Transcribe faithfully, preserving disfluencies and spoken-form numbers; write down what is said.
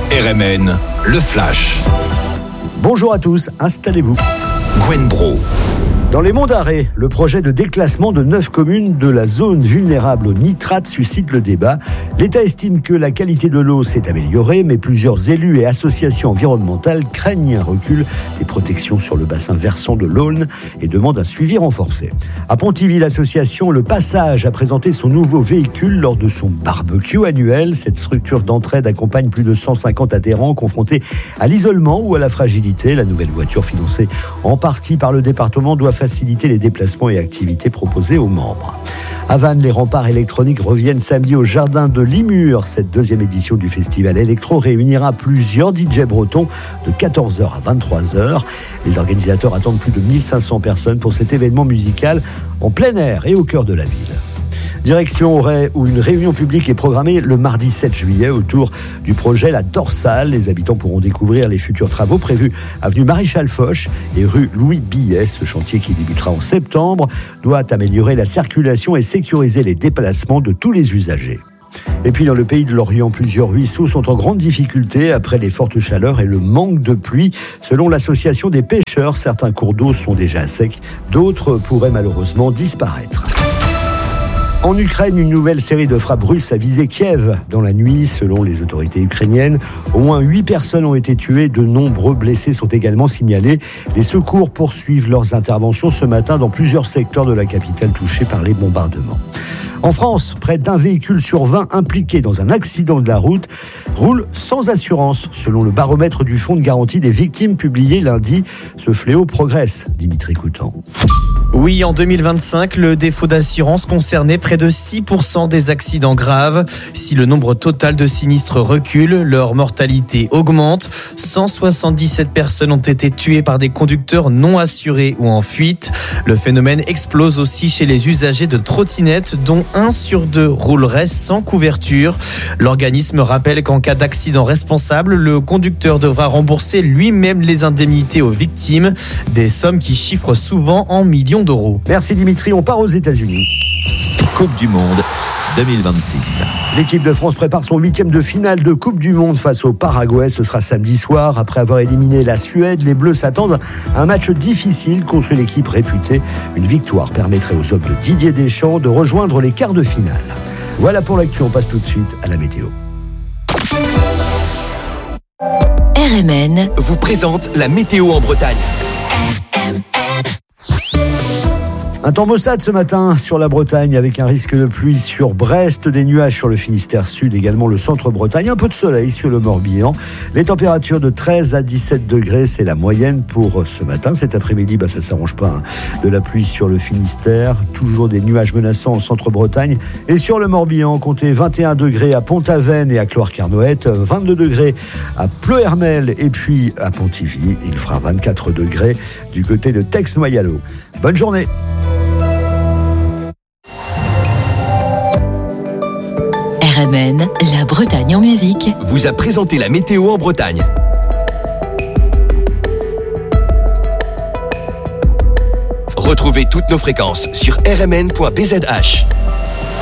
R M N, le Flash. Bonjour à tous, installez-vous. Gwen Bro. Dans les Monts d'Arrée, le projet de déclassement de neuf communes de la zone vulnérable aux nitrates suscite le débat. L'État estime que la qualité de l'eau s'est améliorée, mais plusieurs élus et associations environnementales craignent un recul des protections sur le bassin versant de l'Aulne et demandent un suivi renforcé. À Pontivy, l'association Le Passage a présenté son nouveau véhicule lors de son barbecue annuel. Cette structure d'entraide accompagne plus de cent cinquante adhérents confrontés à l'isolement ou à la fragilité. La nouvelle voiture, financée en partie par le département, doit faciliter les déplacements et activités proposés aux membres. À Vannes, les remparts électroniques reviennent samedi au jardin de Limur. Cette deuxième édition du festival électro réunira plusieurs D J bretons de quatorze heures à vingt-trois heures. Les organisateurs attendent plus de mille cinq cents personnes pour cet événement musical en plein air et au cœur de la ville. Direction Auray, où une réunion publique est programmée le mardi sept juillet autour du projet La Dorsale. Les habitants pourront découvrir les futurs travaux prévus avenue Maréchal Foch et rue Louis Billet. Ce chantier, qui débutera en septembre, doit améliorer la circulation et sécuriser les déplacements de tous les usagers. Et puis dans le pays de l'Orient, plusieurs ruisseaux sont en grande difficulté après les fortes chaleurs et le manque de pluie. Selon l'association des pêcheurs, certains cours d'eau sont déjà à sec, d'autres pourraient malheureusement disparaître. En Ukraine, une nouvelle série de frappes russes a visé Kiev dans la nuit. Selon les autorités ukrainiennes, au moins huit personnes ont été tuées. De nombreux blessés sont également signalés. Les secours poursuivent leurs interventions ce matin dans plusieurs secteurs de la capitale touchés par les bombardements. En France, près d'un véhicule sur vingt impliqué dans un accident de la route roule sans assurance. Selon le baromètre du Fonds de garantie des victimes publié lundi, ce fléau progresse. Dimitri Coutan. Oui, en deux mille vingt-cinq, le défaut d'assurance concernait près de six pour cent des accidents graves. Si le nombre total de sinistres recule, leur mortalité augmente. cent soixante-dix-sept personnes ont été tuées par des conducteurs non assurés ou en fuite. Le phénomène explose aussi chez les usagers de trottinettes, dont un sur deux roulerait sans couverture. L'organisme rappelle qu'en cas d'accident responsable, le conducteur devra rembourser lui-même les indemnités aux victimes, des sommes qui chiffrent souvent en millions d'euros. Merci Dimitri, on part aux États-Unis. Coupe du Monde deux mille vingt-six. L'équipe de France prépare son huitième de finale de Coupe du Monde face au Paraguay. Ce sera samedi soir. Après avoir éliminé la Suède, les Bleus s'attendent à un match difficile contre une équipe réputée. Une victoire permettrait aux hommes de Didier Deschamps de rejoindre les quarts de finale. Voilà pour l'actu, on passe tout de suite à la météo. R M N vous présente la météo en Bretagne. Un temps maussade ce matin sur la Bretagne avec un risque de pluie sur Brest, des nuages sur le Finistère Sud, également le centre-Bretagne, un peu de soleil sur le Morbihan. Les températures de treize à dix-sept degrés, c'est la moyenne pour ce matin. Cet après-midi, bah, ça ne s'arrange pas, hein. De la pluie sur le Finistère, toujours des nuages menaçants au centre-Bretagne. Et sur le Morbihan, comptez vingt et un degrés à Pont-Aven et à Cloire-Carnoët, vingt-deux degrés à Pleuhermel et puis à Pontivy. Il fera vingt-quatre degrés du côté de Tex-Noyalo. Bonne journée. R M N, la Bretagne en musique, vous a présenté la météo en Bretagne. Retrouvez toutes nos fréquences sur r m n point b z h.